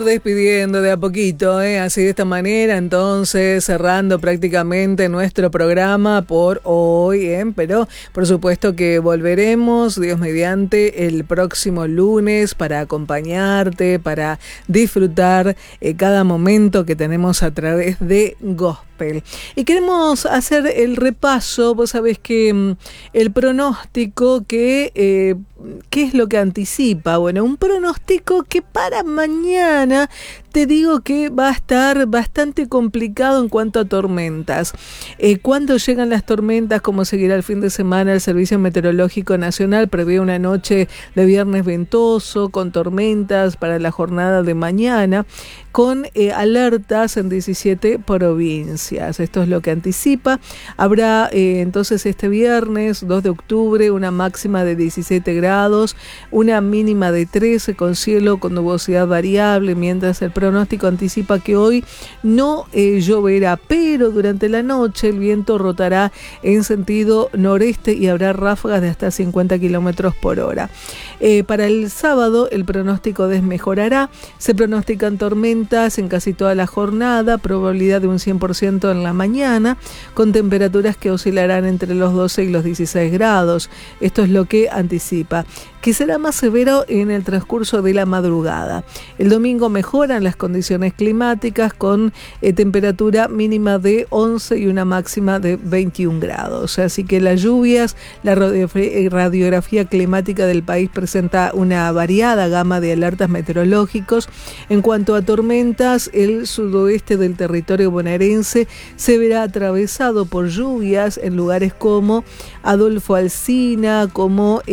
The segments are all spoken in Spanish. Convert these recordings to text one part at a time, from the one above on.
Despidiendo de a poquito, así de esta manera, entonces cerrando prácticamente nuestro programa por hoy, pero por supuesto que volveremos, Dios mediante, el próximo lunes para acompañarte, para disfrutar cada momento que tenemos a través de Gospel. Y queremos hacer el repaso, vos sabés que el pronóstico ¿qué es lo que anticipa? Bueno, un pronóstico que para mañana te digo que va a estar bastante complicado en cuanto a tormentas. ¿Cuándo llegan las tormentas? ¿Cómo seguirá el fin de semana? El Servicio Meteorológico Nacional prevé una noche de viernes ventoso con tormentas para la jornada de mañana, con alertas en 17 provincias. Esto es lo que anticipa. Habrá entonces este viernes 2 de octubre una máxima de 17 grados, una mínima de 13 con cielo con nubosidad variable, mientras el pronóstico anticipa que hoy no lloverá, pero durante la noche el viento rotará en sentido noreste y habrá ráfagas de hasta 50 kilómetros por hora. Para el sábado el pronóstico desmejorará, se pronostican tormentas en casi toda la jornada, probabilidad de un 100% en la mañana, con temperaturas que oscilarán entre los 12 y los 16 grados. Esto es lo que anticipa, que será más severo en el transcurso de la madrugada. El domingo mejoran las condiciones climáticas con temperatura mínima de 11 y una máxima de 21 grados. Así que las lluvias, la radiografía climática del país presenta una variada gama de alertas meteorológicos. En cuanto a tormentas, el sudoeste del territorio bonaerense se verá atravesado por lluvias en lugares como Adolfo Alsina, como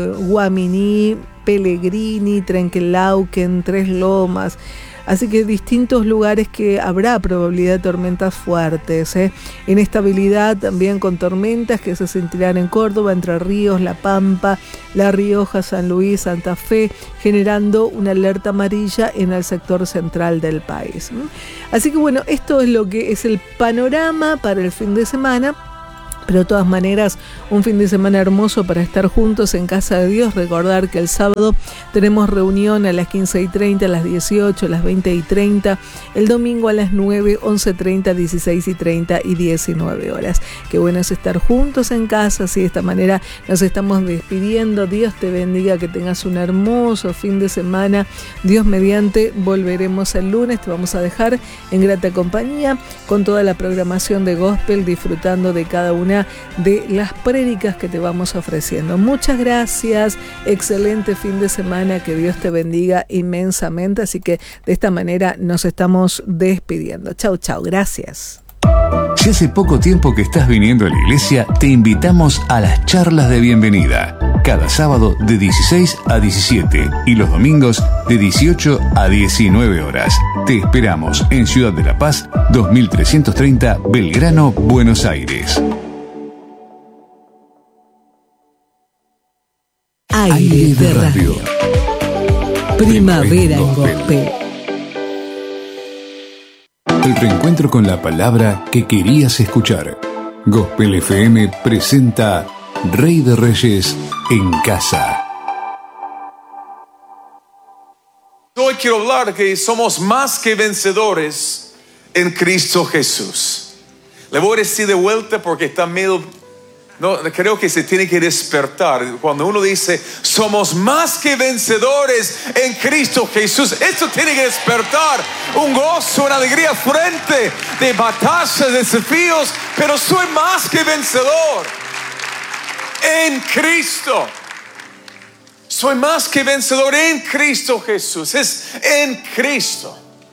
Guaminí, Pellegrini, Trenquelauquen, Tres Lomas. Así que distintos lugares que habrá probabilidad de tormentas fuertes. Inestabilidad también con tormentas que se sentirán en Córdoba, Entre Ríos, La Pampa, La Rioja, San Luis, Santa Fe, generando una alerta amarilla en el sector central del país. Así que bueno, esto es lo que es el panorama para el fin de semana. Pero de todas maneras, un fin de semana hermoso para estar juntos en Casa de Dios. Recordar que el sábado tenemos reunión a las 15:30, a las 18, a las 20:30. El domingo a las 9, 11:30, 16:30 y 19 horas. Qué bueno es estar juntos en casa. Así de esta manera nos estamos despidiendo. Dios te bendiga, que tengas un hermoso fin de semana. Dios mediante, volveremos el lunes. Te vamos a dejar en grata compañía con toda la programación de Gospel, disfrutando de cada una de las prédicas que te vamos ofreciendo. Muchas gracias, excelente fin de semana, que Dios te bendiga inmensamente. Así que de esta manera nos estamos despidiendo. Chau, chau, gracias. Si hace poco tiempo que estás viniendo a la iglesia, te invitamos a las charlas de bienvenida. Cada sábado de 16 a 17 y los domingos de 18 a 19 horas. Te esperamos en Ciudad de la Paz, 2330 Belgrano, Buenos Aires. Aire de radio. Primavera en Gospel. El reencuentro con la palabra que querías escuchar. Gospel FM presenta Rey de Reyes en casa. Hoy quiero hablar que somos más que vencedores en Cristo Jesús. Le voy a decir de vuelta porque está medio... No, creo que se tiene que despertar. Cuando uno dice somos más que vencedores en Cristo Jesús, esto tiene que despertar un gozo, una alegría frente de batallas, desafíos. Pero soy más que vencedor en Cristo. Soy más que vencedor en Cristo Jesús. Es en Cristo.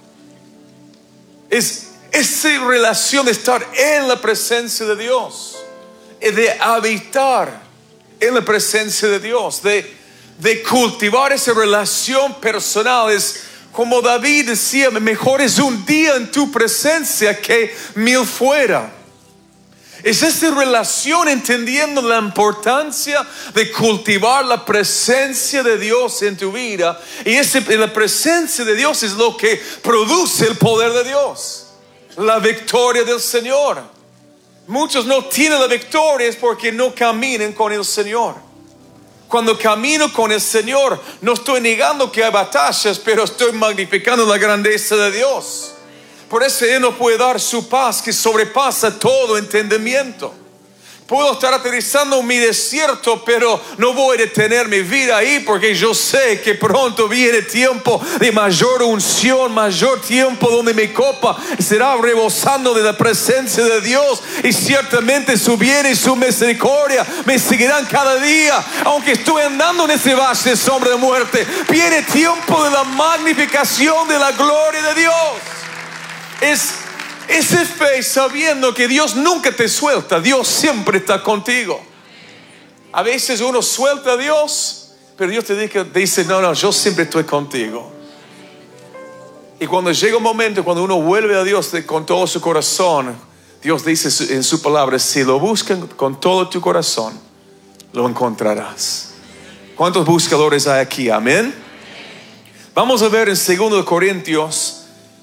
Es esa relación de estar en la presencia de Dios, de habitar en la presencia de Dios, de cultivar esa relación personal. Es como David decía, mejor es un día en tu presencia que 1000 fuera. Es esta relación, entendiendo la importancia de cultivar la presencia de Dios en tu vida. Y la presencia de Dios es lo que produce el poder de Dios, la victoria del Señor. Muchos no tienen la victoria es porque no caminan con el Señor. Cuando camino con el Señor, no estoy negando que hay batallas, pero estoy magnificando la grandeza de Dios. Por eso Él nos puede dar su paz que sobrepasa todo entendimiento. Puedo estar aterrizando en mi desierto, pero no voy a detener mi vida ahí, porque yo sé que pronto viene tiempo de mayor unción, mayor tiempo donde mi copa será rebosando de la presencia de Dios, y ciertamente su bien y su misericordia me seguirán cada día. Aunque estoy andando en ese valle de sombra de muerte, viene tiempo de la magnificación de la gloria de Dios. Ese fe sabiendo que Dios nunca te suelta, Dios siempre está contigo. A veces uno suelta a Dios, pero Dios te dice, no, yo siempre estoy contigo. Y cuando llega un momento, cuando uno vuelve a Dios con todo su corazón, Dios dice en su palabra, si lo buscan con todo tu corazón, lo encontrarás. ¿Cuántos buscadores hay aquí? Amén. Vamos a ver en 2 Corintios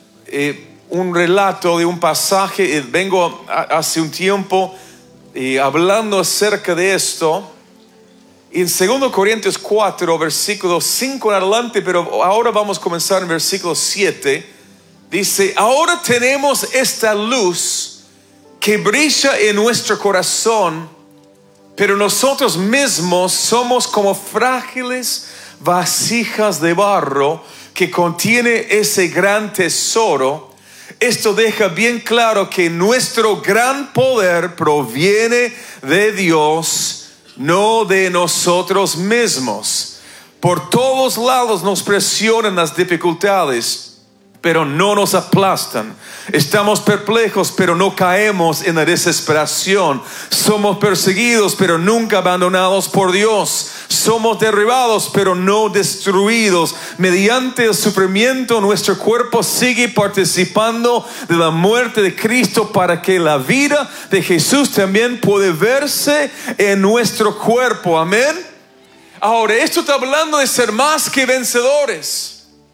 un relato de un pasaje. Vengo hace un tiempo hablando acerca de esto. En 2 Corintios 4, versículo 5 en adelante, pero ahora vamos a comenzar en versículo 7. Dice, ahora tenemos esta luz que brilla en nuestro corazón, pero nosotros mismos somos como frágiles vasijas de barro que contiene ese gran tesoro. Esto deja bien claro que nuestro gran poder proviene de Dios, no de nosotros mismos. Por todos lados nos presionan las dificultades, pero no nos aplastan. Estamos perplejos, pero no caemos en la desesperación. Somos perseguidos, pero nunca abandonados por Dios. Somos derribados, pero no destruidos. Mediante el sufrimiento, nuestro cuerpo sigue participando de la muerte de Cristo, para que la vida de Jesús también pueda verse en nuestro cuerpo. Amén. Ahora, esto está hablando de ser más que vencedores.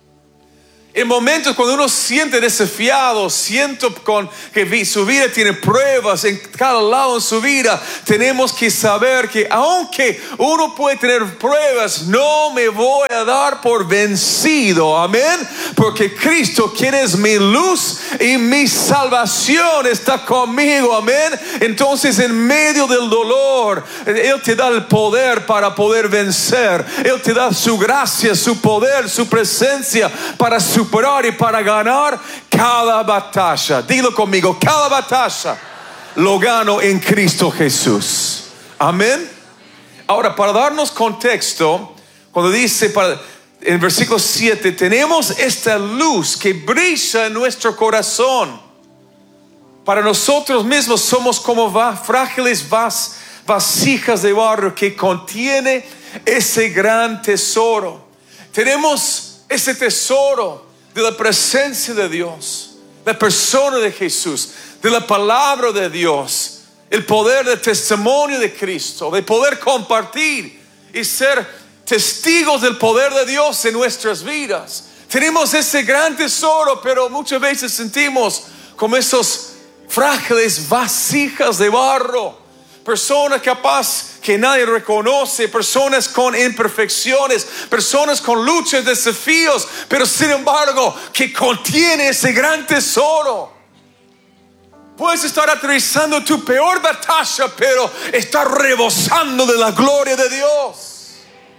En momentos cuando uno siente desafiado, siento que su vida tiene pruebas en cada lado de su vida, tenemos que saber que aunque uno puede tener pruebas, no me voy a dar por vencido. Amén. Porque Cristo, quien es mi luz y mi salvación, está conmigo. Amén. Entonces, en medio del dolor, Él te da el poder para poder vencer. Él te da su gracia, su poder, su presencia para superar y para ganar cada batalla. Dilo conmigo, cada batalla lo gano en Cristo Jesús. Amén. Ahora, para darnos contexto, cuando dice en versículo 7, tenemos esta luz que brilla en nuestro corazón. Para nosotros mismos somos como frágiles vasijas de barro que contiene ese gran tesoro. Tenemos ese tesoro de la presencia de Dios, la persona de Jesús, de la palabra de Dios, el poder del testimonio de Cristo, de poder compartir y ser testigos del poder de Dios en nuestras vidas. Tenemos ese gran tesoro, pero muchas veces sentimos como esos frágiles vasijas de barro. Personas capaz que nadie reconoce, personas con imperfecciones, personas con luchas, desafíos, pero sin embargo que contiene ese gran tesoro. Puedes estar atravesando tu peor batalla, pero estar rebosando de la gloria de Dios.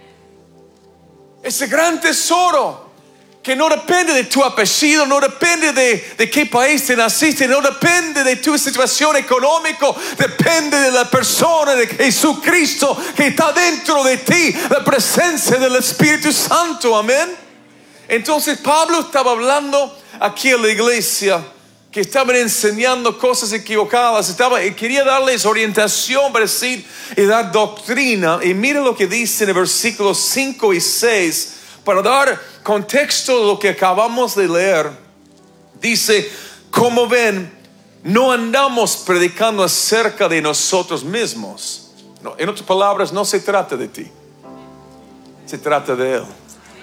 Ese gran tesoro que no depende de tu apellido, no depende de qué país te naciste, no depende de tu situación económica, depende de la persona de Jesucristo que está dentro de ti, la presencia del Espíritu Santo. Amén. Entonces Pablo estaba hablando aquí en la iglesia que estaban enseñando cosas equivocadas, quería darles orientación para decir y dar doctrina. Y mira lo que dice en el versículos 5 y 6 para dar contexto de lo que acabamos de leer. Dice, como ven, no andamos predicando acerca de nosotros mismos. No, en otras palabras, no se trata de ti, se trata de Él.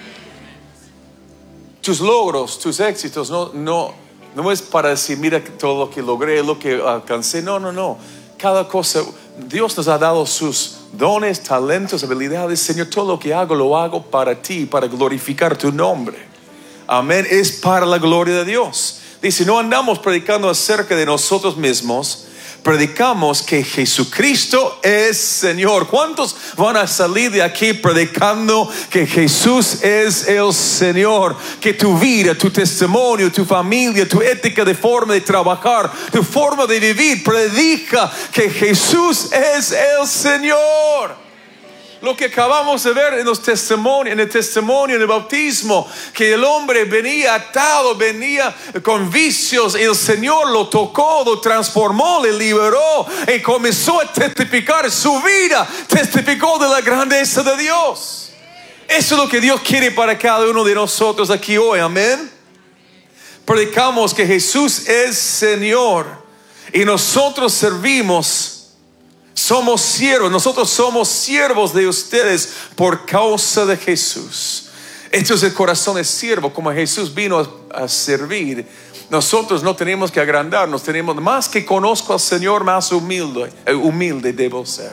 Tus logros, tus éxitos no es para decir, mira todo lo que logré, lo que alcancé. No. Cada cosa, Dios nos ha dado sus dones, talentos, habilidades. Señor, todo lo que hago, lo hago para ti, para glorificar tu nombre. Amén. Es para la gloria de Dios. Dice, no andamos predicando acerca de nosotros mismos, predicamos que Jesucristo es Señor. ¿Cuántos van a salir de aquí predicando que Jesús es el Señor? Que tu vida, tu testimonio, tu familia, tu ética de forma de trabajar, tu forma de vivir, predica que Jesús es el Señor. Lo que acabamos de ver en el testimonio, en el bautismo, que el hombre venía atado, venía con vicios, y el Señor lo tocó, lo transformó, le liberó y comenzó a testificar su vida, testificó de la grandeza de Dios. Eso es lo que Dios quiere para cada uno de nosotros aquí hoy, amén. Predicamos que Jesús es Señor y nosotros servimos. Somos siervos, nosotros somos siervos de ustedes por causa de Jesús. Esto es el corazón de siervo, como Jesús vino a servir. Nosotros no tenemos que agrandarnos, tenemos más que conozco al Señor, más humilde debo ser.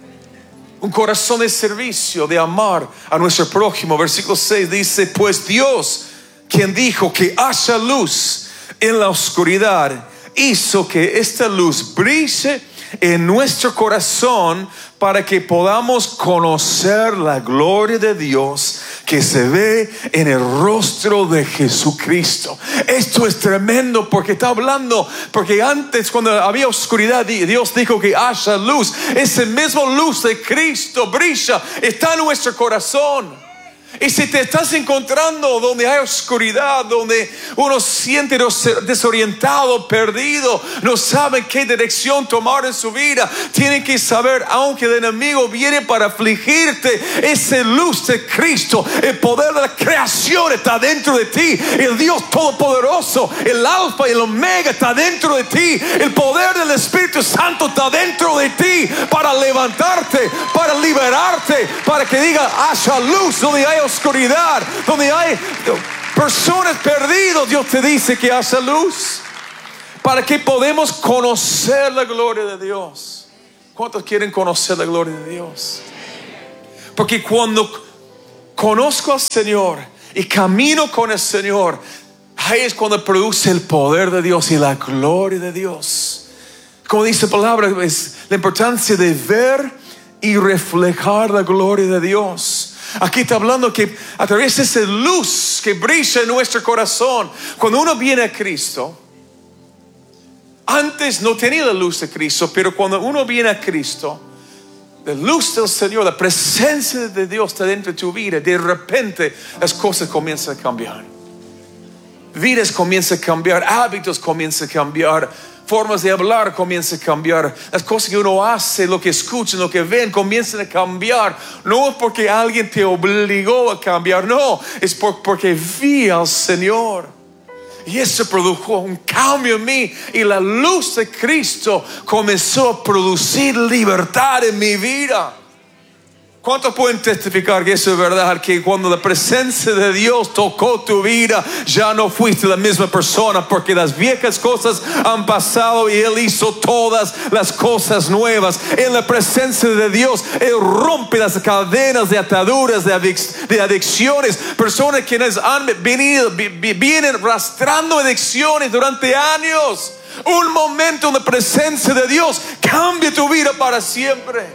Un corazón de servicio, de amar a nuestro prójimo. Versículo 6 dice, pues Dios, quien dijo que haya luz en la oscuridad, hizo que esta luz brille en nuestro corazón para que podamos conocer la gloria de Dios que se ve en el rostro de Jesucristo. Esto es tremendo porque está hablando, porque antes cuando había oscuridad Dios dijo que haya luz. Esa misma luz de Cristo brilla, está en nuestro corazón. Y si te estás encontrando donde hay oscuridad, donde uno siente desorientado, perdido, no sabe qué dirección tomar en su vida, tienen que saber, aunque el enemigo viene para afligirte, esa luz de Cristo, el poder de la creación está dentro de ti. El Dios Todopoderoso, el Alfa y el Omega está dentro de ti. El poder del Espíritu Santo está dentro de ti para levantarte, para liberarte, para que diga haya luz donde hay oscuridad, donde hay personas perdidas. Dios te dice que haya luz para que podamos conocer la gloria de Dios. ¿Cuántos quieren conocer la gloria de Dios? Porque cuando conozco al Señor y camino con el Señor, ahí es cuando produce el poder de Dios y la gloria de Dios. Como dice la palabra, es la importancia de ver y reflejar la gloria de Dios. Aquí está hablando que a través de esa luz que brilla en nuestro corazón, cuando uno viene a Cristo, antes no tenía la luz de Cristo, pero cuando uno viene a Cristo, la luz del Señor, la presencia de Dios está dentro de tu vida, de repente las cosas comienzan a cambiar. Vidas comienzan a cambiar, hábitos comienzan a cambiar, formas de hablar comienzan a cambiar, las cosas que uno hace, lo que escuchan, lo que ven comienzan a cambiar. No es porque alguien te obligó a cambiar, no, es porque vi al Señor y eso produjo un cambio en mí, y la luz de Cristo comenzó a producir libertad en mi vida. ¿Cuántos pueden testificar que eso es verdad? Que cuando la presencia de Dios tocó tu vida, ya no fuiste la misma persona, porque las viejas cosas han pasado y Él hizo todas las cosas nuevas. En la presencia de Dios, Él rompe las cadenas de ataduras, de adicciones. Personas que vienen arrastrando adicciones durante años. Un momento en la presencia de Dios cambia tu vida para siempre.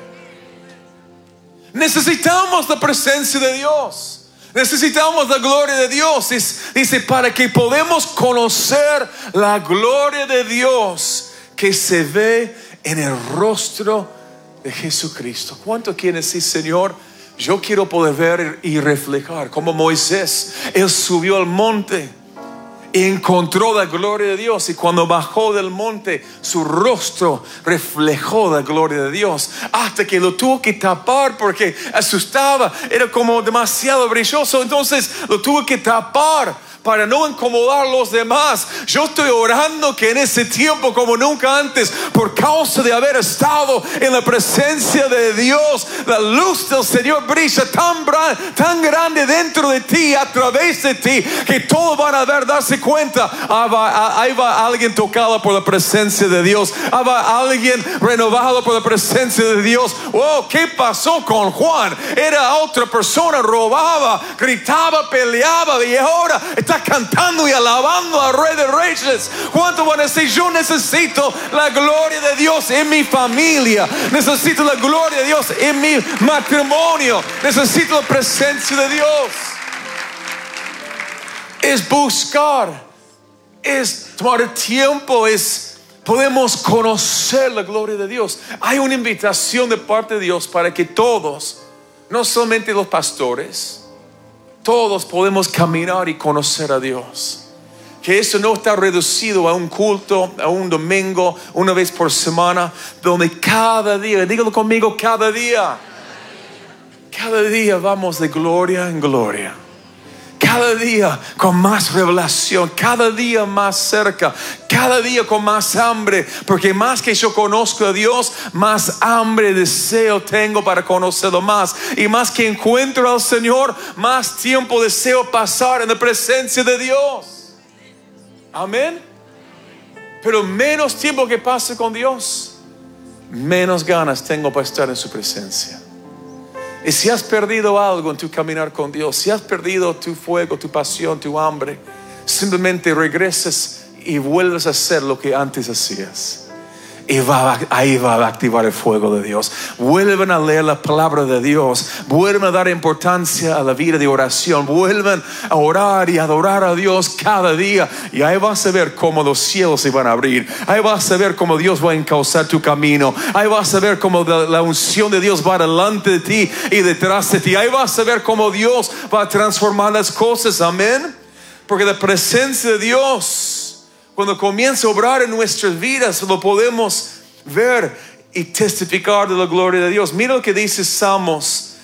Necesitamos la presencia de Dios. Necesitamos la gloria de Dios. Dice, para que podamos conocer la gloria de Dios que se ve en el rostro de Jesucristo. ¿Cuánto quieren decir, Señor, yo quiero poder ver y reflejar? Como Moisés, él subió al monte y encontró la gloria de Dios, y cuando bajó del monte su rostro reflejó la gloria de Dios, hasta que lo tuvo que tapar porque asustaba, era como demasiado brilloso, entonces lo tuvo que tapar para no incomodar a los demás. Yo estoy orando que en ese tiempo como nunca antes, por causa de haber estado en la presencia de Dios, la luz del Señor brilla tan grande dentro de ti, a través de ti, que todos van a darse cuenta. Ahí va alguien tocado por la presencia de Dios. Ahí va alguien renovado por la presencia de Dios. Oh, ¿qué pasó con Juan? Era otra persona, robaba, gritaba, peleaba, y ahora está cantando y alabando al Rey de Reyes. ¿Cuánto van a decir? Yo necesito la gloria de Dios en mi familia, necesito la gloria de Dios en mi matrimonio, necesito la presencia de Dios. Es buscar, es tomar tiempo, podemos conocer la gloria de Dios. Hay una invitación de parte de Dios para que todos, no solamente los pastores, todos podemos caminar y conocer a Dios. Que eso no está reducido a un culto, a un domingo, una vez por semana, donde cada día, dígalo conmigo, cada día vamos de gloria en gloria. Cada día con más revelación, cada día más cerca, cada día con más hambre, porque más que yo conozco a Dios, más hambre y deseo tengo para conocerlo más. Y más que encuentro al Señor, más tiempo deseo pasar en la presencia de Dios. Amén. Pero menos tiempo que pase con Dios, menos ganas tengo para estar en su presencia. Y si has perdido algo en tu caminar con Dios, si has perdido tu fuego, tu pasión, tu hambre, simplemente regreses y vuelves a hacer lo que antes hacías. Y ahí va a activar el fuego de Dios. Vuelven a leer la palabra de Dios. Vuelven a dar importancia a la vida de oración. Vuelven a orar y adorar a Dios cada día. Y ahí vas a ver cómo los cielos se van a abrir. Ahí vas a ver cómo Dios va a encauzar tu camino. Ahí vas a ver cómo la unción de Dios va delante de ti y detrás de ti. Ahí vas a ver cómo Dios va a transformar las cosas. Amén. Porque la presencia de Dios, cuando comienza a obrar en nuestras vidas, lo podemos ver y testificar de la gloria de Dios. Mira lo que dice Salmos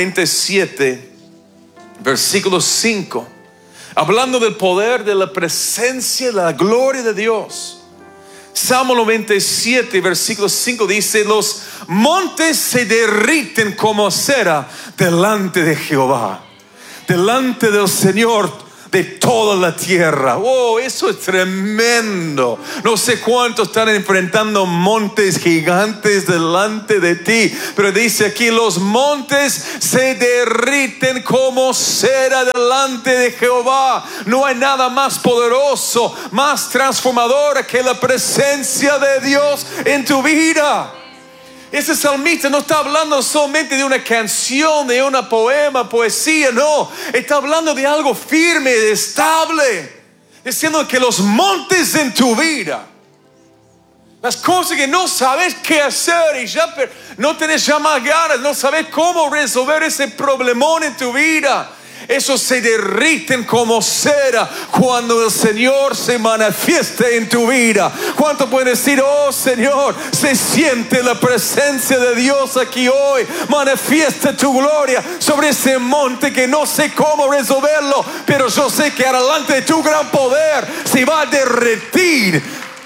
97, versículo 5. Hablando del poder de la presencia, de la gloria de Dios. Salmo 97, versículo 5 dice: los montes se derriten como cera delante de Jehová, delante del Señor de toda la tierra. Oh, eso es tremendo. No sé cuántos están enfrentando montes gigantes delante de ti, pero dice aquí: los montes se derriten como cera delante de Jehová. No hay nada más poderoso, más transformadora que la presencia de Dios en tu vida. Ese salmista no está hablando solamente de una canción, de una poema, poesía, no. Está hablando de algo firme, estable. Diciendo que los montes en tu vida, las cosas que no sabes qué hacer y ya no tenés ya más ganas, no sabes cómo resolver ese problemón en tu vida, esos se derriten como cera cuando el Señor se manifieste en tu vida. ¿Cuánto pueden decir: oh Señor, se siente la presencia de Dios aquí hoy? Manifiesta tu gloria sobre ese monte que no sé cómo resolverlo, pero yo sé que adelante de tu gran poder se va a derretir.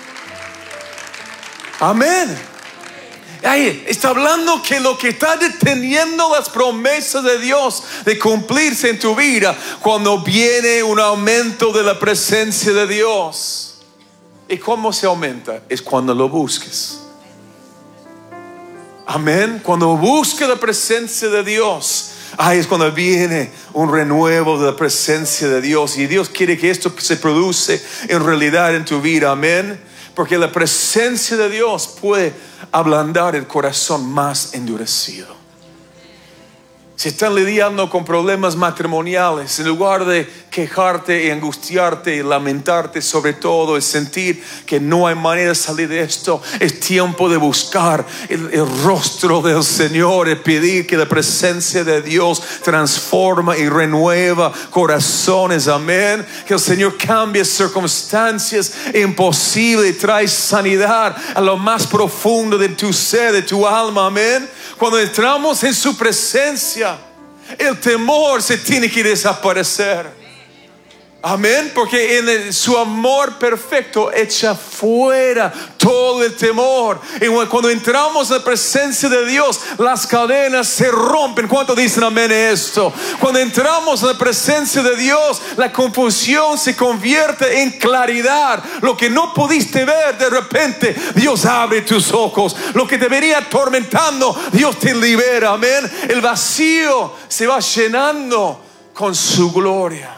Amén. Ahí está hablando que lo que está deteniendo las promesas de Dios de cumplirse en tu vida, cuando viene un aumento de la presencia de Dios. ¿Y cómo se aumenta? Es cuando lo busques. Amén. Cuando busques la presencia de Dios, ahí es cuando viene un renuevo de la presencia de Dios. Y Dios quiere que esto se produce en realidad en tu vida. Amén. Porque la presencia de Dios puede ablandar el corazón más endurecido. Si están lidiando con problemas matrimoniales, en lugar de quejarte y angustiarte y lamentarte sobre todo y sentir que no hay manera de salir de esto, es tiempo de buscar el rostro del Señor y pedir que la presencia de Dios transforma y renueva corazones. Amén. Que el Señor cambie circunstancias imposibles y trae sanidad a lo más profundo de tu ser, de tu alma. Amén. Cuando entramos en su presencia, el temor se tiene que desaparecer. Amén, porque en su amor perfecto echa fuera todo el temor. Y cuando entramos en la presencia de Dios, las cadenas se rompen. ¿Cuántos dicen amén a esto? Cuando entramos en la presencia de Dios, la confusión se convierte en claridad. Lo que no pudiste ver, de repente Dios abre tus ojos. Lo que te venía atormentando, Dios te libera. Amén. El vacío se va llenando con su gloria.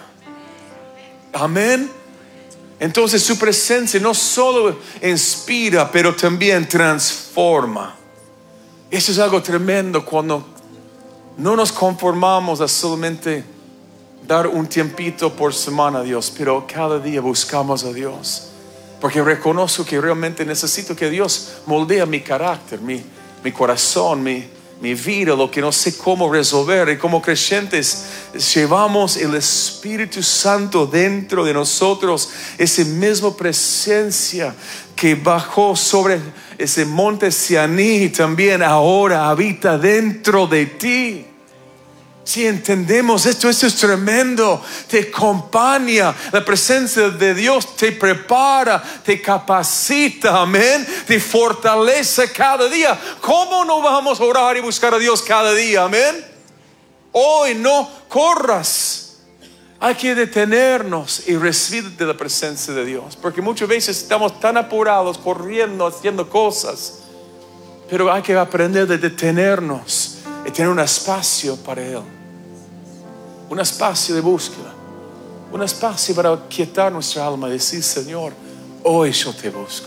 Amén. Entonces su presencia no solo inspira, pero también transforma. Eso es algo tremendo cuando no nos conformamos a solamente dar un tiempito por semana a Dios, pero cada día buscamos a Dios. Porque reconozco que realmente necesito que Dios moldee mi carácter, mi corazón, mi vida, lo que no sé cómo resolver. Y como creyentes llevamos el Espíritu Santo dentro de nosotros, esa misma presencia que bajó sobre ese monte Sianí, también ahora habita dentro de ti. Si entendemos esto es tremendo. Te acompaña. La presencia de Dios te prepara, te capacita, amén, te fortalece cada día. ¿Cómo no vamos a orar y buscar a Dios cada día? Amén. Hoy no corras. Hay que detenernos y recibir de la presencia de Dios, porque muchas veces estamos tan apurados, corriendo, haciendo cosas. Pero hay que aprender a detenernos y tener un espacio para Él, un espacio de búsqueda, un espacio para quietar nuestra alma y decir: Señor, hoy yo te busco.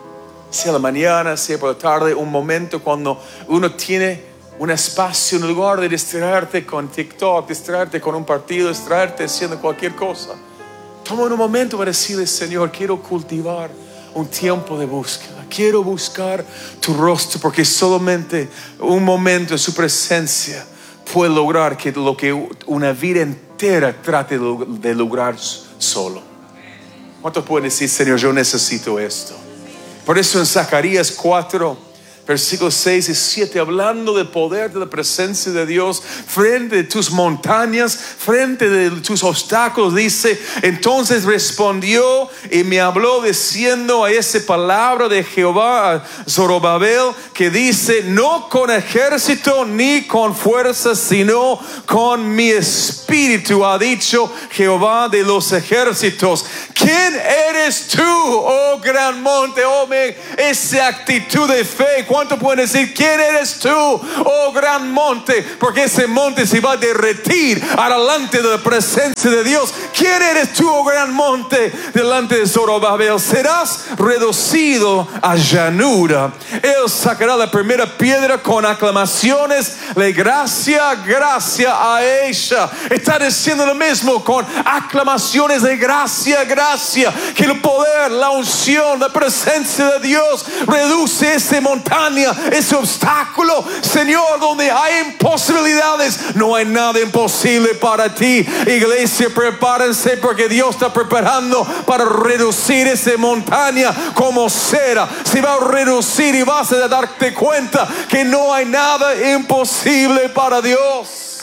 Sea la mañana, sea por la tarde, un momento cuando uno tiene un espacio, en lugar de distraerte con TikTok, distraerte con un partido, distraerte haciendo cualquier cosa. Toma un momento para decirle: Señor, quiero cultivar un tiempo de búsqueda. Quiero buscar tu rostro, porque solamente un momento en su presencia puede lograr que lo que una vida entera trate de lograr solo. ¿Cuántos pueden decir: Señor, yo necesito esto? Por eso en Zacarías 4, versículos 6 y 7, hablando del poder de la presencia de Dios frente de tus montañas, frente de tus obstáculos, dice: entonces respondió y me habló diciendo a esa palabra de Jehová a Zorobabel, que dice: no con ejército ni con fuerza, sino con mi espíritu, ha dicho Jehová de los ejércitos. ¿Quién eres tú, oh gran monte? Oh, esa actitud de fe. ¿Cuánto pueden decir: quién eres tú, oh gran monte? Porque ese monte se va a derretir adelante de la presencia de Dios. ¿Quién eres tú, oh gran monte? Delante de Zorobabel serás reducido a llanura. Él sacará la primera piedra con aclamaciones. Le gracia, gracia a ella. Está diciendo lo mismo, con aclamaciones de gracia, gracia. Que el poder, la unción, la presencia de Dios reduce esa montaña, ese obstáculo. Señor, donde hay imposibilidades, no hay nada imposible para ti. Iglesia, prepárense, porque Dios está preparando para reducir esa montaña como cera. Se va a reducir y vas a darte cuenta que no hay nada imposible para Dios.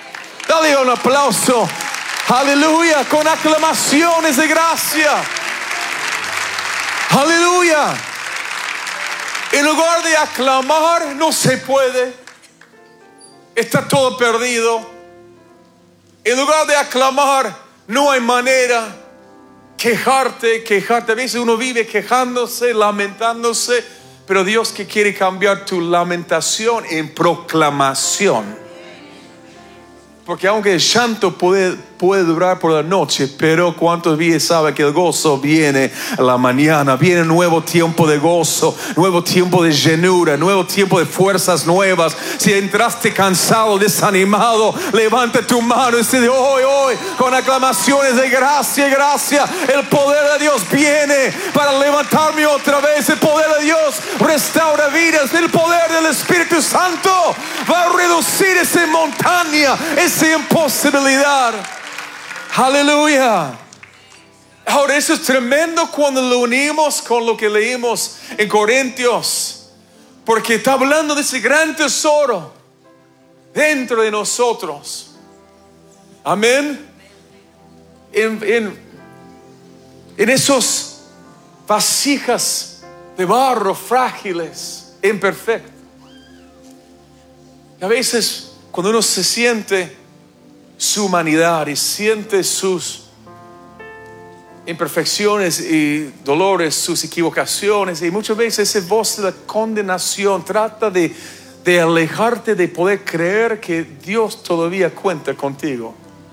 Dale un aplauso. Aleluya, con aclamaciones de gracia. Aleluya. En lugar de aclamar, no se puede. Está todo perdido. En lugar de aclamar, no hay manera. Quejarte. A veces uno vive quejándose, lamentándose. Pero Dios que quiere cambiar tu lamentación en proclamación. Porque aunque el llanto puede durar por la noche, pero ¿cuántos días saben que el gozo viene a la mañana? Viene un nuevo tiempo de gozo, nuevo tiempo de llenura, nuevo tiempo de fuerzas nuevas. Si entraste cansado, desanimado, levanta tu mano y dice: hoy, con aclamaciones de gracia, gracia. El poder de Dios viene para levantarme otra vez. El poder de Dios restaura vidas. El poder del Espíritu Santo va a reducir esa montaña, esa imposibilidad. Aleluya. Ahora, eso es tremendo cuando lo unimos con lo que leímos en Corintios, porque está hablando de ese gran tesoro dentro de nosotros. Amén. en esos vasijas de barro frágiles, imperfectas. Y a veces cuando uno se siente su humanidad y siente sus imperfecciones y dolores, sus equivocaciones, y muchas veces esa voz de la condenación trata de alejarte de poder creer que Dios todavía cuenta contigo.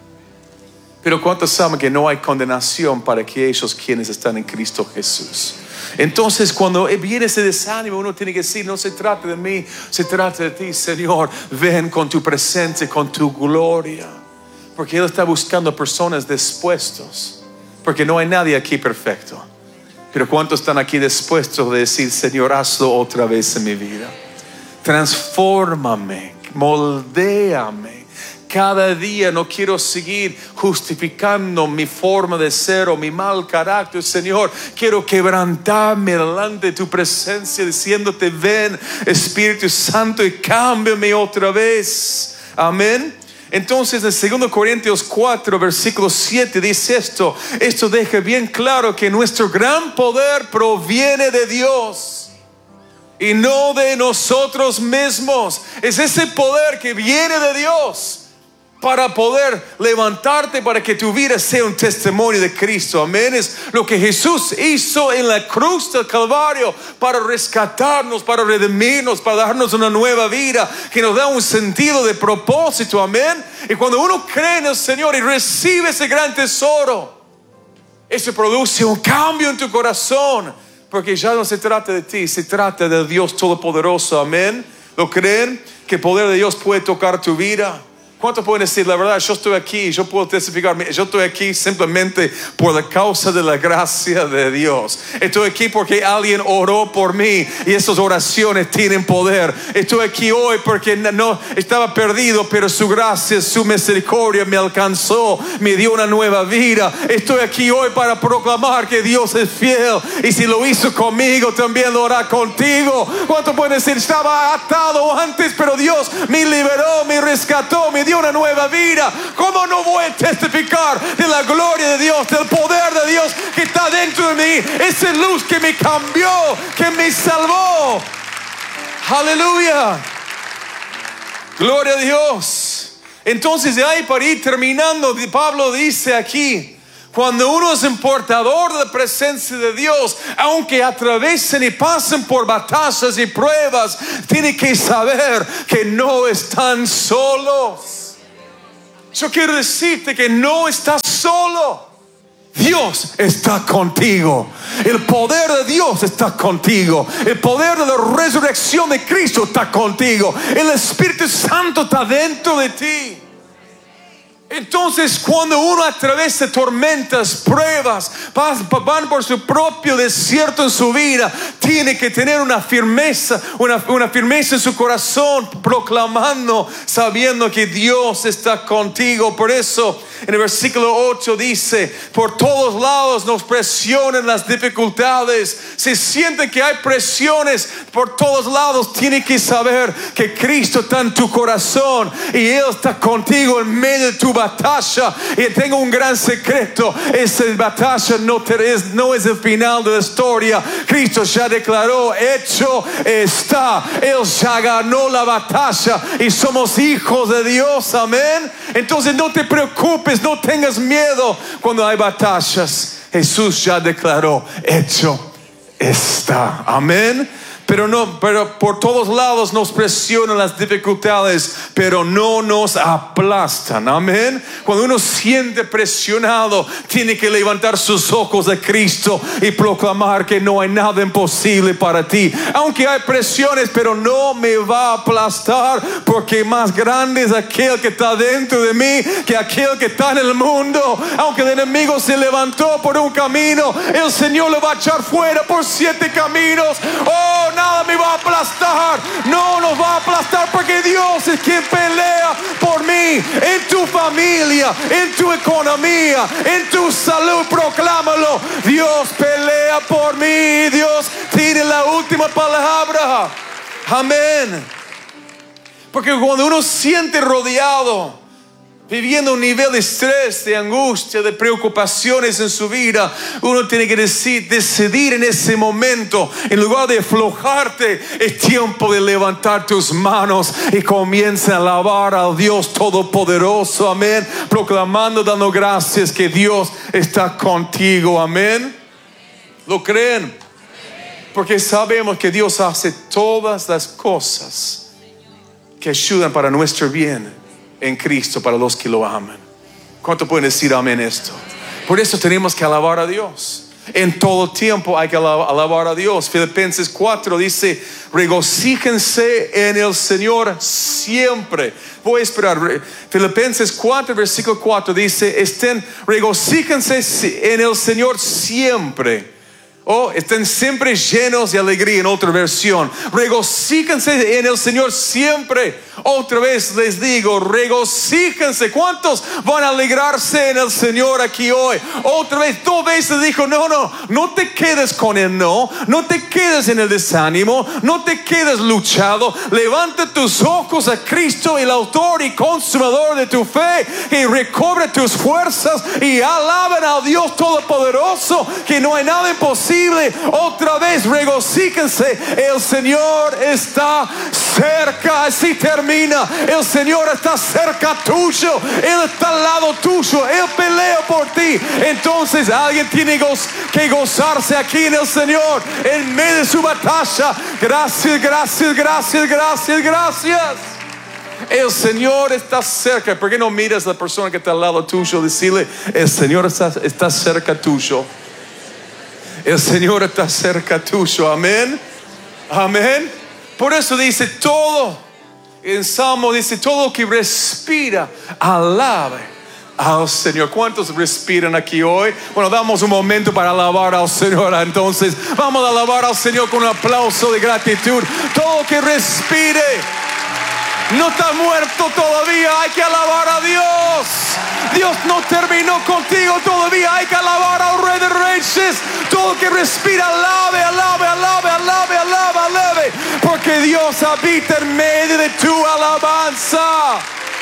Pero ¿cuántos saben que no hay condenación para aquellos quienes están en Cristo Jesús? Entonces cuando viene ese desánimo, uno tiene que decir: no se trata de mí, se trata de ti, Señor. Ven con tu presencia, con tu gloria, porque Él está buscando personas dispuestos, porque no hay nadie aquí perfecto. Pero ¿cuántos están aquí dispuestos de decir: Señor, hazlo otra vez en mi vida? Transfórmame, moldéame. Cada día no quiero seguir justificando mi forma de ser o mi mal carácter, Señor. Quiero quebrantarme delante de tu presencia, diciéndote: ven, Espíritu Santo, y cámbiame otra vez. Amén. Entonces en 2 Corintios 4 versículo 7 dice esto deja bien claro que nuestro gran poder proviene de Dios y no de nosotros mismos. Es ese poder que viene de Dios para poder levantarte, para que tu vida sea un testimonio de Cristo. Amén. Es lo que Jesús hizo en la cruz del Calvario para rescatarnos, para redimirnos, para darnos una nueva vida que nos da un sentido de propósito. Amén. Y cuando uno cree en el Señor y recibe ese gran tesoro, eso produce un cambio en tu corazón, porque ya no se trata de ti, se trata del Dios Todopoderoso. Amén. ¿Lo creen? Que el poder de Dios puede tocar tu vida. ¿Cuántos pueden decir: la verdad, yo estoy aquí, yo puedo testificar, yo estoy aquí simplemente por la causa de la gracia de Dios? Estoy aquí porque alguien oró por mí y esas oraciones tienen poder. Estoy aquí hoy porque no estaba perdido, pero su gracia, su misericordia me alcanzó, me dio una nueva vida. Estoy aquí hoy para proclamar que Dios es fiel, y si lo hizo conmigo, también lo hará contigo. ¿Cuántos pueden decir: estaba atado antes, pero Dios me liberó, me rescató, me dio una nueva vida? ¿Cómo no voy a testificar de la gloria de Dios, del poder de Dios que está dentro de mí? Esa luz que me cambió, que me salvó. Aleluya, gloria a Dios. Entonces, de ahí, para ir terminando, Pablo dice aquí: cuando uno es un portador de la presencia de Dios, aunque atraviesen y pasen por batallas y pruebas, tiene que saber que no están solos. Yo quiero decirte que no estás solo. Dios está contigo. El poder de Dios está contigo. El poder de la resurrección de Cristo está contigo. El Espíritu Santo está dentro de ti. Entonces, cuando uno atraviesa tormentas, pruebas, van por su propio desierto en su vida, tiene que tener una firmeza en su corazón, proclamando, sabiendo que Dios está contigo. Por eso en el versículo 8 dice: por todos lados nos presionan las dificultades. Si sienten que hay presiones por todos lados, tiene que saber que Cristo está en tu corazón y Él está contigo en medio de tu batalla. Y tengo un gran secreto: esa batalla no es el final de la historia. Cristo ya declaró: hecho está. Él ya ganó la batalla y somos hijos de Dios. Amén. Entonces no te preocupes, no tengas miedo cuando hay batallas. Jesús ya declaró: hecho está. Amén. Pero por todos lados nos presionan las dificultades, pero no nos aplastan. Amén. Cuando uno siente presionado, tiene que levantar sus ojos a Cristo y proclamar que no hay nada imposible para ti. Aunque hay presiones, pero no me va a aplastar, porque más grande es aquel que está dentro de mí que aquel que está en el mundo. Aunque el enemigo se levantó por un camino, el Señor lo va a echar fuera por 7 caminos. Oh, nada me va a aplastar. No nos va a aplastar, porque Dios es quien pelea por mí. En tu familia, en tu economía, en tu salud, proclámalo: Dios pelea por mí. Dios tiene la última palabra. Amén. Porque cuando uno siente rodeado, viviendo un nivel de estrés, de angustia, de preocupaciones en su vida, uno tiene que decidir en ese momento, en lugar de aflojarte, es tiempo de levantar tus manos y comienza a alabar al Dios Todopoderoso, amén, proclamando, dando gracias que Dios está contigo, amén. ¿Lo creen? Porque sabemos que Dios hace todas las cosas que ayudan para nuestro bien en Cristo, para los que lo aman. ¿Cuánto pueden decir amén esto? Por eso tenemos que alabar a Dios. En todo tiempo hay que alabar a Dios. Filipenses 4 dice: regocíjense en el Señor siempre. Voy a esperar. Filipenses 4 versículo 4 dice: regocíjense en el Señor siempre. Estén siempre llenos de alegría, en otra versión. Regocíjense en el Señor siempre. Otra vez les digo, regocíjense. ¿Cuántos van a alegrarse en el Señor aquí hoy? Otra vez, 2 veces dijo: no te quedes con el no te quedes en el desánimo, no te quedes luchado. Levanta tus ojos a Cristo, el autor y consumador de tu fe, y recobre tus fuerzas y alaben al Dios Todopoderoso, que no hay nada imposible. Otra vez, regocíjense, el Señor está cerca. Así termina: el Señor está cerca tuyo, Él está al lado tuyo, Él pelea por ti. Entonces alguien tiene que gozarse aquí en el Señor, en medio de su batalla. Gracias, gracias, gracias, gracias, gracias. El Señor está cerca. ¿Por qué no miras a la persona que está al lado tuyo? Decirle: el Señor está cerca tuyo. El Señor está cerca tuyo. Amén. Amén. Por eso dice todo. En Salmo dice: todo que respira, alabe al Señor. ¿Cuántos respiran aquí hoy? Bueno, damos un momento para alabar al Señor. Entonces vamos a alabar al Señor con un aplauso de gratitud. Todo que respire. No está muerto todavía, hay que alabar a Dios. Dios no terminó contigo todavía, hay que alabar al Rey de Reyes. Todo que respira, alabe, alabe, alabe, alabe, alabe, alabe, porque Dios habita en medio de tu alabanza.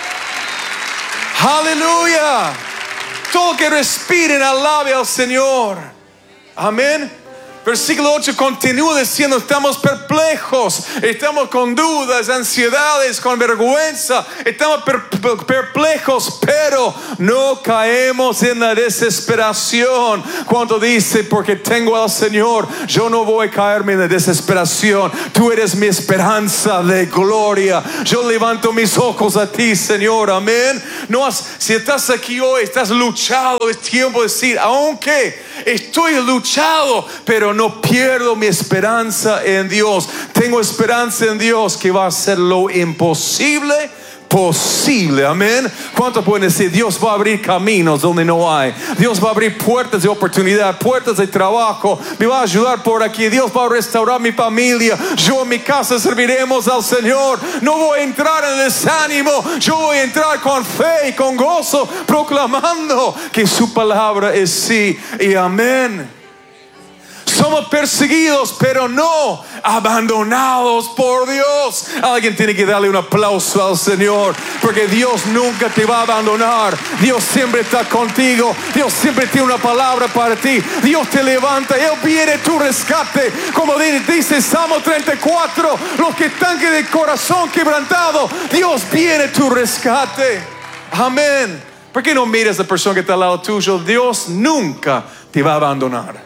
Aleluya. Todo que respiren, alabe al Señor. Amén. Versículo 8 continúa diciendo: estamos perplejos, estamos con dudas, ansiedades, con vergüenza, estamos perplejos, pero no caemos en la desesperación. Cuando dice: porque tengo al Señor, yo no voy a caerme en la desesperación. Tú eres mi esperanza de gloria. Yo levanto mis ojos a ti, Señor. Amén. Si estás aquí hoy, estás luchado, es tiempo de decir: aunque estoy luchado, pero no pierdo mi esperanza en Dios. Tengo esperanza en Dios, que va a hacer lo imposible posible. Amén. ¿Cuántos pueden decir: Dios va a abrir caminos donde no hay? Dios va a abrir puertas de oportunidad, puertas de trabajo. Me va a ayudar por aquí. Dios va a restaurar mi familia. Yo en mi casa serviremos al Señor. No voy a entrar en desánimo. Yo voy a entrar con fe y con gozo, proclamando que su palabra es sí y amén. Somos perseguidos, pero no abandonados por Dios. Alguien tiene que darle un aplauso al Señor, porque Dios nunca te va a abandonar. Dios siempre está contigo. Dios siempre tiene una palabra para ti. Dios te levanta. Él viene tu rescate. Como dice Salmo 34, los que están de corazón quebrantado, Dios viene tu rescate. Amén. ¿Por qué no miras a la persona que está al lado tuyo? Dios nunca te va a abandonar.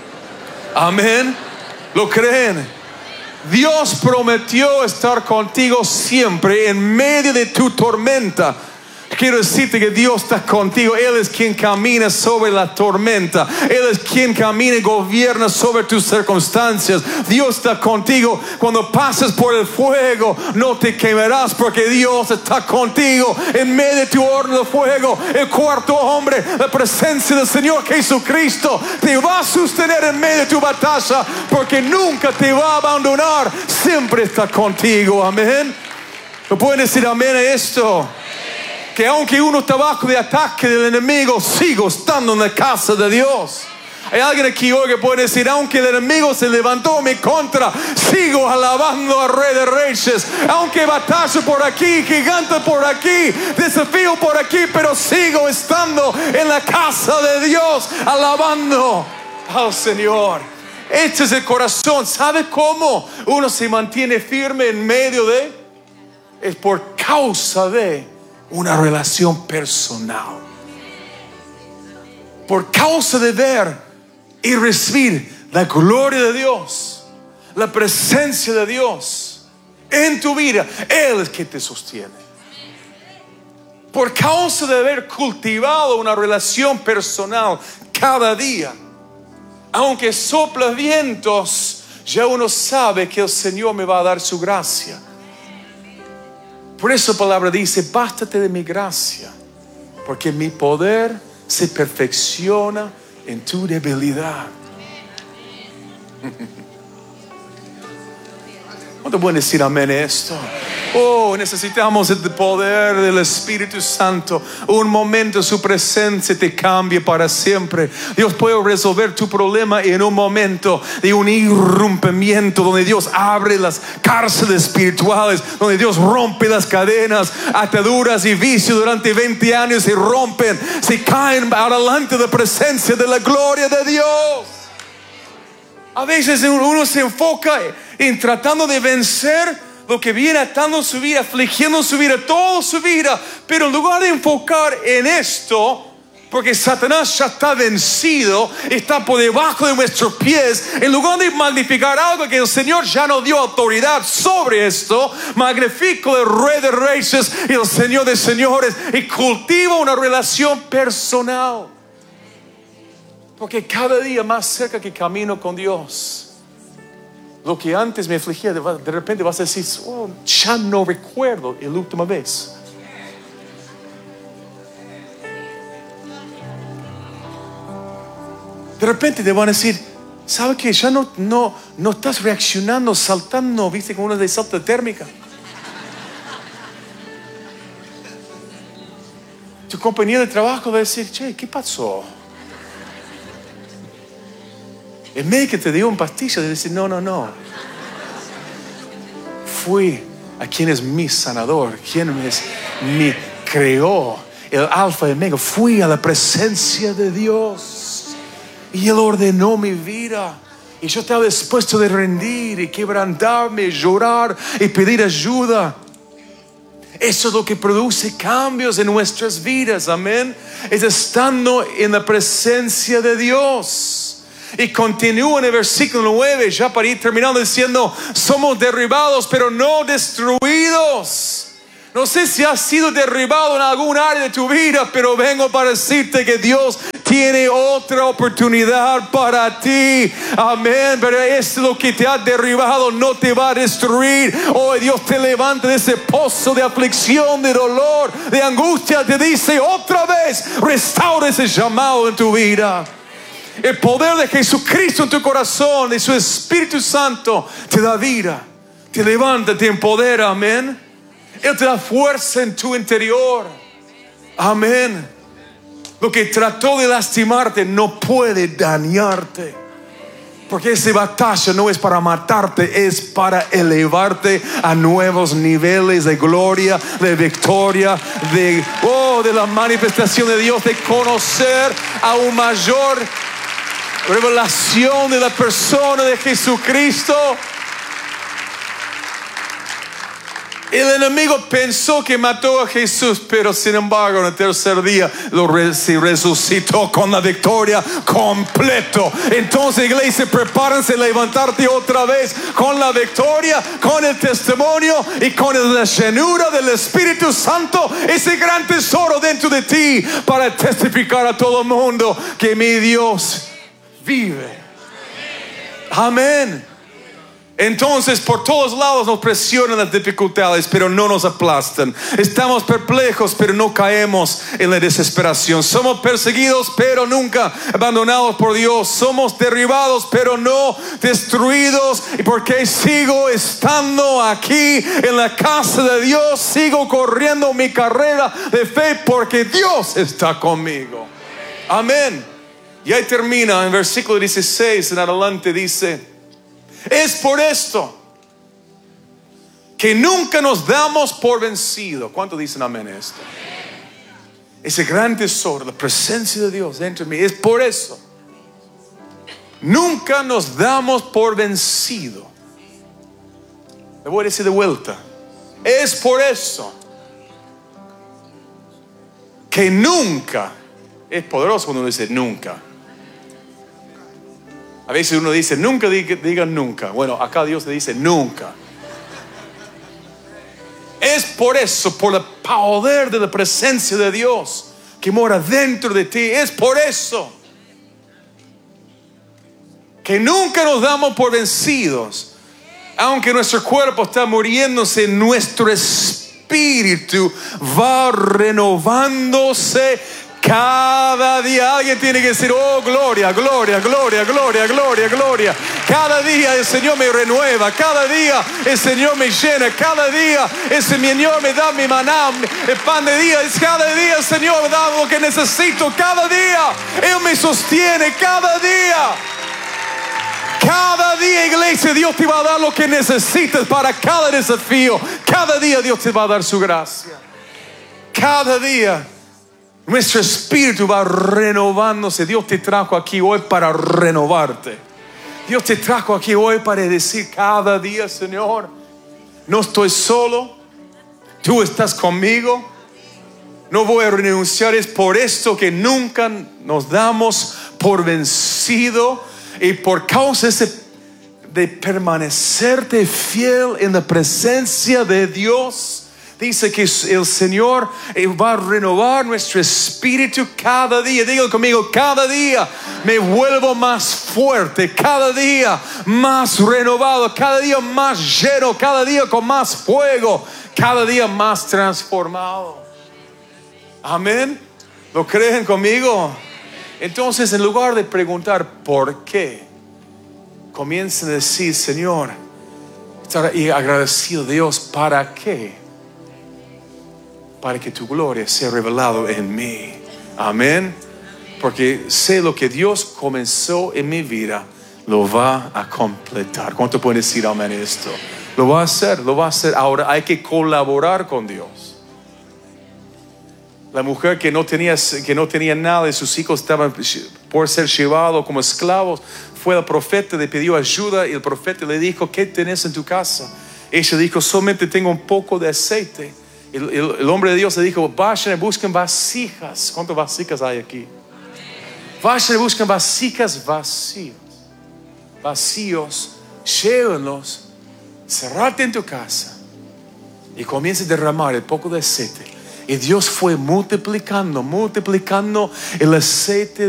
Amén. ¿Lo creen? Dios prometió estar contigo siempre en medio de tu tormenta. Quiero decirte que Dios está contigo. Él es quien camina sobre la tormenta. Él es quien camina y gobierna sobre tus circunstancias. Dios está contigo. Cuando pases por el fuego, no te quemarás, porque Dios está contigo en medio de tu horno de fuego. El cuarto hombre, la presencia del Señor Jesucristo, te va a sostener en medio de tu batalla, porque nunca te va a abandonar. Siempre está contigo. Amén. ¿No pueden decir amén a esto? Que aunque uno está bajo de ataque del enemigo, sigo estando en la casa de Dios. Hay alguien aquí hoy que puede decir, aunque el enemigo se levantó en mi contra, sigo alabando al Rey de Reyes. Aunque batalla por aquí, gigante por aquí, desafío por aquí, pero sigo estando en la casa de Dios, alabando al Señor. Este es el corazón. ¿Sabe cómo uno se mantiene firme en medio de? Es por causa de una relación personal. Por causa de ver y recibir la gloria de Dios, la presencia de Dios en tu vida. Él es que te sostiene. Por causa de haber cultivado una relación personal cada día, aunque sopla vientos, ya uno sabe que el Señor me va a dar su gracia. Por eso la palabra dice, bástate de mi gracia, porque mi poder se perfecciona en tu debilidad. ¿Cuánto pueden decir amén a esto? Oh, necesitamos el poder del Espíritu Santo. Un momento su presencia te cambia para siempre. Dios puede resolver tu problema en un momento de un irrumpimiento, donde Dios abre las cárceles espirituales, donde Dios rompe las cadenas, ataduras y vicios durante 20 años se rompen, se caen adelante de la presencia de la gloria de Dios. A veces uno se enfoca en tratando de vencer lo que viene atando su vida, afligiendo su vida, toda su vida. Pero en lugar de enfocar en esto, porque Satanás ya está vencido, está por debajo de nuestros pies, en lugar de magnificar algo que el Señor ya nos dio autoridad sobre esto, magnifico el Rey de Reyes y el Señor de Señores y cultivo una relación personal. Porque cada día más cerca que camino con Dios, lo que antes me afligía, de repente vas a decir, oh, ya no recuerdo la última vez. De repente te van a decir, ¿sabes qué? Ya no estás reaccionando, saltando, viste, como una de salta térmica. Tu compañero de trabajo va a decir, che, ¿qué pasó? El médico te dio un pastillo de decir, no. Fui a quien es mi sanador, quien me creó, el alfa y el omega. Fui a la presencia de Dios y Él ordenó mi vida. Y yo estaba dispuesto de rendir y quebrantarme, llorar y pedir ayuda. Eso es lo que produce cambios en nuestras vidas, amén. Es estando en la presencia de Dios. Y continúa en el versículo 9, ya para ir terminando, diciendo, somos derribados pero no destruidos. No sé si has sido derribado en algún área de tu vida, pero vengo para decirte que Dios tiene otra oportunidad para ti. Amén. Pero es lo que te ha derribado, no te va a destruir. Hoy Dios te levanta de ese pozo de aflicción, de dolor, de angustia. Te dice otra vez, restaura ese llamado en tu vida. El poder de Jesucristo en tu corazón y su Espíritu Santo te da vida, te levanta, te empodera, amén. Él te da fuerza en tu interior, amén. Lo que trató de lastimarte no puede dañarte, porque esa batalla no es para matarte, es para elevarte a nuevos niveles de gloria, de victoria, de la manifestación de Dios, de conocer a un mayor revelación de la persona de Jesucristo. El enemigo pensó que mató a Jesús, pero sin embargo en el tercer día se resucitó con la victoria completo. Entonces, iglesia, prepárense a levantarte otra vez con la victoria, con el testimonio y con la llenura del Espíritu Santo, ese gran tesoro dentro de ti, para testificar a todo el mundo que mi Dios vive. Amén. Entonces por todos lados nos presionan las dificultades, pero no nos aplastan. Estamos perplejos, pero no caemos en la desesperación. Somos perseguidos, pero nunca abandonados por Dios. Somos derribados, pero no destruidos. Y porque sigo estando aquí en la casa de Dios, sigo corriendo mi carrera de fe, porque Dios está conmigo. Amén. Y ahí termina en versículo 16 en adelante, dice: es por esto que nunca nos damos por vencido. ¿Cuántos dicen amén a esto? Ese gran tesoro, la presencia de Dios dentro de mí. Es por eso. Nunca nos damos por vencido. Le voy a decir de vuelta. Es por eso que nunca. Es poderoso cuando uno dice nunca. A veces uno dice nunca, diga nunca. Bueno, acá Dios le dice nunca. Es por eso, por el poder de la presencia de Dios que mora dentro de ti. Es por eso que nunca nos damos por vencidos. Aunque nuestro cuerpo está muriéndose, nuestro espíritu va renovándose cada día. Alguien tiene que decir: oh, gloria, gloria, gloria, gloria, gloria, gloria. Cada día el Señor me renueva. Cada día el Señor me llena. Cada día el Señor me da mi maná, el pan de día. Cada día el Señor me da lo que necesito. Cada día Él me sostiene. Cada día. Cada día, iglesia, Dios te va a dar lo que necesitas para cada desafío. Cada día Dios te va a dar su gracia. Cada día nuestro espíritu va renovándose. Dios te trajo aquí hoy para renovarte. Dios te trajo aquí hoy para decir cada día: Señor, no estoy solo, tú estás conmigo, no voy a renunciar. Es por esto que nunca nos damos por vencido. Y por causa de permanecerte fiel en la presencia de Dios, dice que el Señor va a renovar nuestro espíritu cada día. Diga conmigo: cada día me vuelvo más fuerte, cada día más renovado, cada día más lleno, cada día con más fuego, cada día más transformado. Amén. ¿Lo creen conmigo? Entonces, en lugar de preguntar ¿por qué?, comiencen a decir: Señor, estar y agradecido a Dios. ¿Para qué? Para que tu gloria sea revelado en mí. Amén. Porque sé lo que Dios comenzó en mi vida, lo va a completar. ¿Cuánto pueden decir amén a esto? Lo va a hacer, lo va a hacer. Ahora hay que colaborar con Dios. La mujer que no tenía nada y sus hijos estaban por ser llevados como esclavos, fue al profeta, le pidió ayuda y el profeta le dijo: ¿qué tenés en tu casa? Ella dijo: solamente tengo un poco de aceite. El hombre de Dios le dijo: vayan y busquen vasijas. ¿Cuántas vasijas hay aquí? Vayan y busquen vasijas vacíos, llévenlos, cerrate en tu casa y comienza a derramar el poco de aceite. Y Dios fue multiplicando el aceite